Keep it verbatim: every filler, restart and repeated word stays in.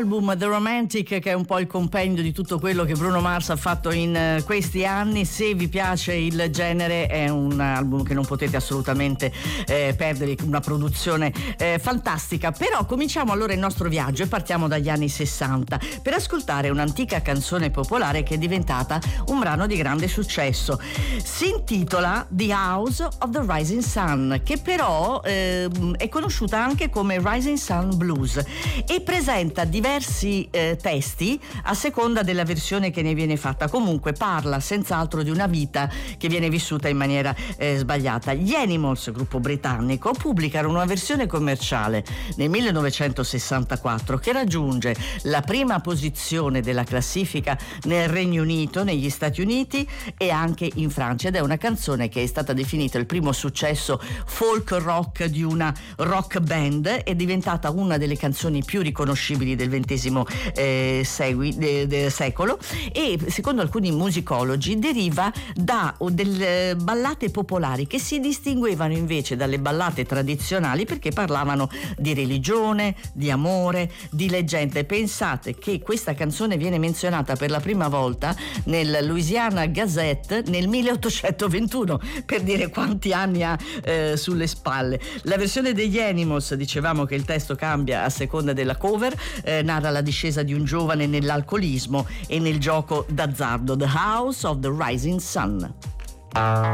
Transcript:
album The Romantic, che è un po' il compendio di tutto quello che Bruno Mars ha fatto in uh, questi anni. Se vi piace il genere, è un album che non potete assolutamente eh, perdere, una produzione eh, fantastica. Però cominciamo allora il nostro viaggio e partiamo dagli anni sessanta per ascoltare un'antica canzone popolare che è diventata un brano di grande successo. Si intitola The House of the Rising Sun, che però eh, è conosciuta anche come Rising Sun Blues e presenta diversi eh, testi a seconda della versione che ne viene fatta. Comunque parla senz'altro di una vita che viene vissuta in maniera eh, sbagliata. Gli Animals, gruppo britannico, pubblicano una versione commerciale nel millenovecentosessantaquattro che raggiunge la prima posizione della classifica nel Regno Unito, negli Stati Uniti e anche in Francia, ed è una canzone che è stata definita il primo successo folk rock di una rock band. È diventata una delle canzoni più riconoscibili del ventesimo eh, segui, de, de secolo e secondo alcuni musicologi deriva da delle ballate popolari che si distinguevano invece dalle ballate tradizionali perché parlavano di religione, di amore, di leggende. Pensate che questa canzone viene menzionata per la prima volta nel Louisiana Gazette nel milleottocentoventuno, per dire quanti anni ha eh, sulle spalle. La versione degli Animals, dicevamo che il testo cambia a seconda della cover, eh, narra la discesa di un giovane nell'alcolismo e nel gioco d'azzardo. The House of the Rising Sun.